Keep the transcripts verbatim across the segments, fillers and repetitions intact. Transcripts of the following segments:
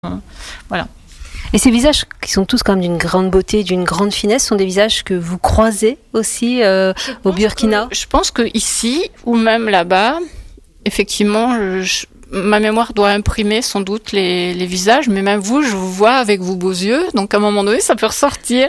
Voilà. Et ces visages qui sont tous quand même d'une grande beauté, d'une grande finesse, sont des visages que vous croisez aussi euh, au Burkina? que, Je pense que ici, ou même là-bas, effectivement, je, ma mémoire doit imprimer sans doute les, les visages, mais même vous, je vous vois avec vos beaux yeux, donc à un moment donné, ça peut ressortir.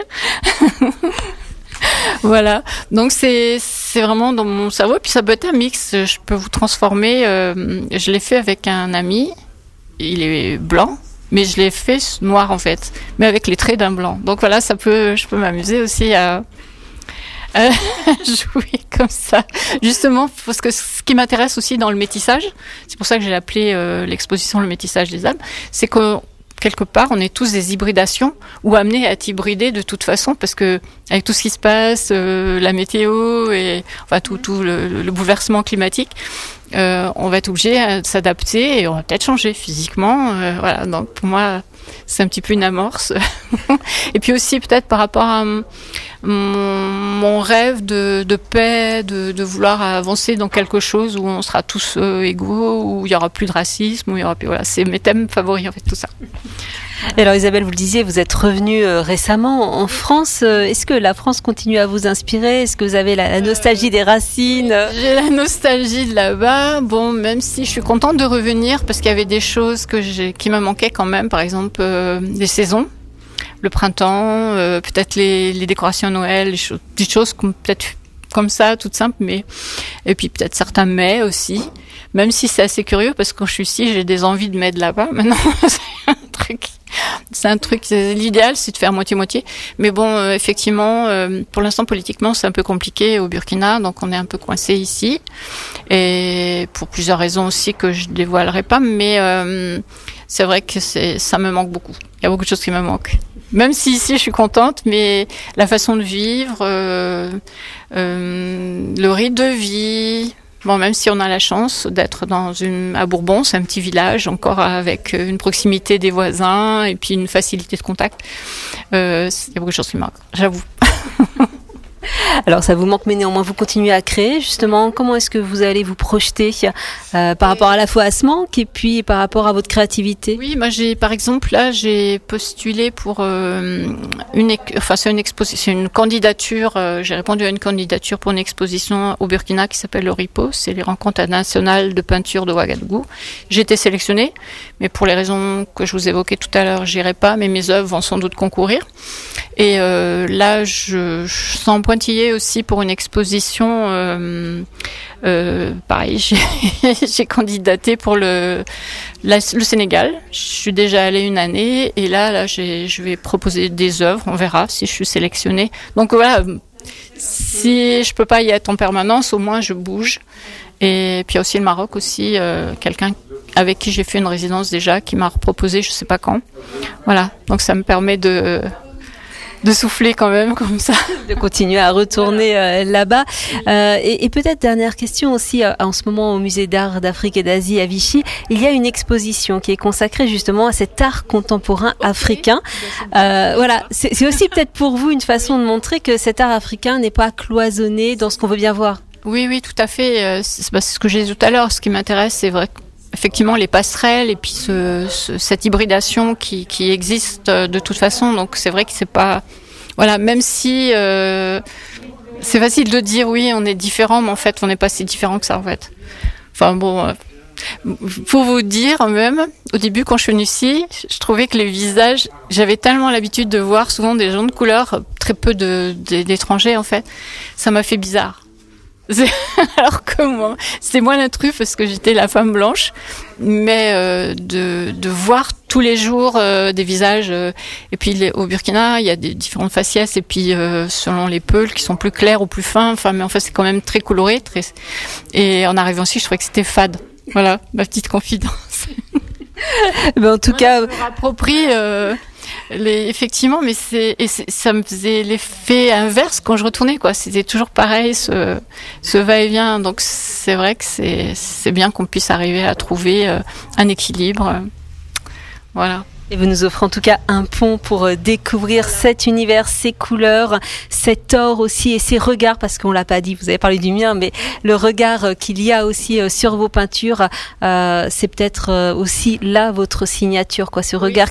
Voilà, donc c'est c'est vraiment dans mon cerveau, et puis ça peut être un mix, je peux vous transformer, euh, je l'ai fait avec un ami, il est blanc, mais je l'ai fait noir en fait, mais avec les traits d'un blanc, donc voilà, ça peut, je peux m'amuser aussi à, à jouer comme ça, justement, parce que ce qui m'intéresse aussi dans le métissage, c'est pour ça que j'ai appelé euh, l'exposition le métissage des âmes, c'est que quelque part, on est tous des hybridations ou amenés à être hybridés de toute façon, parce que avec tout ce qui se passe, euh, la météo et enfin tout, tout le, le bouleversement climatique, euh, on va être obligé de s'adapter et on va peut-être changer physiquement. Euh, voilà, donc pour moi, c'est un petit peu une amorce. Et puis aussi peut-être par rapport à mon, mon rêve de, de paix, de, de vouloir avancer dans quelque chose où on sera tous euh, égaux, où il y aura plus de racisme, où il y aura plus, voilà, c'est mes thèmes favoris en fait, tout ça. Et alors Isabelle, vous le disiez, vous êtes revenue euh, récemment en France. Euh, est-ce que la France continue à vous inspirer? Est-ce que vous avez la, la nostalgie des racines? J'ai la nostalgie de là-bas. Bon, même si je suis contente de revenir parce qu'il y avait des choses que j'ai, qui me manquaient quand même. Par exemple, euh, les saisons, le printemps, euh, peut-être les, les décorations Noël, les choses, des choses comme, peut-être comme ça, toutes simples, mais et puis peut-être certains mets aussi. Même si c'est assez curieux parce que quand je suis ici, j'ai des envies de mets de là-bas. Maintenant, c'est un truc. C'est un truc, l'idéal c'est de faire moitié-moitié. Mais bon, euh, effectivement, euh, pour l'instant politiquement c'est un peu compliqué au Burkina, donc on est un peu coincé ici. Et pour plusieurs raisons aussi que je dévoilerai pas, mais euh, c'est vrai que c'est, ça me manque beaucoup. Il y a beaucoup de choses qui me manquent. Même si ici je suis contente, mais la façon de vivre, euh, euh, le rythme de vie... Bon, même si on a la chance d'être dans une, à Bourbon, c'est un petit village, encore avec une proximité des voisins et puis une facilité de contact, euh, il y a beaucoup de choses qui manquent, j'avoue. Alors ça vous manque, mais néanmoins vous continuez à créer, justement. Comment est-ce que vous allez vous projeter euh, par rapport à la fois à ce manque et puis par rapport à votre créativité? Oui, moi j'ai, par exemple, là j'ai postulé pour euh, une, enfin c'est une exposition, une candidature. Euh, j'ai répondu à une candidature pour une exposition au Burkina qui s'appelle le RIPO, c'est les rencontres internationales de peinture de Ouagadougou. J'ai été sélectionnée, mais pour les raisons que je vous évoquais tout à l'heure, j'irai pas, mais mes œuvres vont sans doute concourir. Et euh, là, je, je sens Pointillé aussi pour une exposition. Euh, euh, pareil, j'ai, j'ai candidaté pour le, la, le Sénégal. Je suis déjà allée une année et là, là, j'ai, je vais proposer des œuvres. On verra si je suis sélectionnée. Donc voilà, si je peux pas y être en permanence, au moins je bouge. Et puis il y a aussi le Maroc aussi, euh, quelqu'un avec qui j'ai fait une résidence déjà, qui m'a proposé, je sais pas quand. Voilà, donc ça me permet de de souffler quand même comme ça. De continuer à retourner euh, là-bas. Euh, et, et peut-être dernière question aussi, euh, en ce moment au Musée d'art d'Afrique et d'Asie à Vichy, il y a une exposition qui est consacrée justement à cet art contemporain africain. Euh, voilà, c'est, c'est aussi peut-être pour vous une façon de montrer que cet art africain n'est pas cloisonné dans ce qu'on veut bien voir. Oui, oui, tout à fait. C'est, c'est ce que j'ai dit tout à l'heure. Ce qui m'intéresse, c'est vrai que effectivement les passerelles et puis ce, ce, cette hybridation qui, qui existe de toute façon, donc c'est vrai que c'est pas, voilà, même si euh, c'est facile de dire oui on est différent, mais en fait on n'est pas si différent que ça en fait. Enfin bon, euh, pour vous dire même, au début quand je suis venue ici, je trouvais que les visages, j'avais tellement l'habitude de voir souvent des gens de couleur, très peu de, de d'étrangers en fait, ça m'a fait bizarre. Alors que moi, c'était moi l'intrus parce que j'étais la femme blanche, mais euh, de, de voir tous les jours euh, des visages. Euh, et puis les, au Burkina, il y a des différentes faciès et puis euh, selon les peuls qui sont plus clairs ou plus fins. Enfin, mais en fait, c'est quand même très coloré. Très... Et en arrivant ici, je trouvais que c'était fade. Voilà, ma petite confidence. Ben, en tout voilà, cas, je me rapproprie. Euh, Les, effectivement, mais c'est, et c'est, ça me faisait l'effet inverse quand je retournais, quoi. C'était toujours pareil, ce, ce va-et-vient. Donc c'est vrai que c'est, c'est bien qu'on puisse arriver à trouver euh, un équilibre. Euh, voilà. Et vous nous offrez en tout cas un pont pour découvrir cet univers, ses couleurs, cet or aussi et ses regards, parce qu'on l'a pas dit, vous avez parlé du mien, mais le regard qu'il y a aussi sur vos peintures, euh, c'est peut-être aussi là votre signature, quoi, ce regard